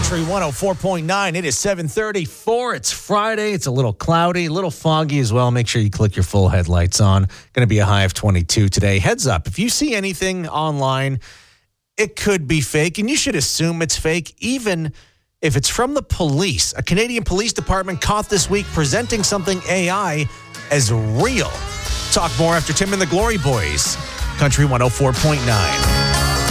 Country 104.9. It is 7:34. It's Friday. It's a little cloudy, a little foggy as well. Make sure you click your full headlights on. Going to be a high of 22 today. Heads up, if you see anything online, it could be fake, and you should assume it's fake, even if it's from the police. A Canadian police department caught this week presenting something AI as real. Talk more after Tim and the Glory Boys. Country 104.9.